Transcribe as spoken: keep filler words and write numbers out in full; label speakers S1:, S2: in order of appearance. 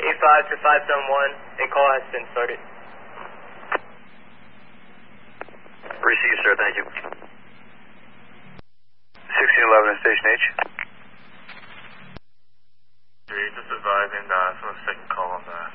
S1: eight five to five seven one, a call has been started.
S2: Received, sir, thank you.
S3: sixteen eleven at Station H.
S4: Three, just advising uh, from the second call on the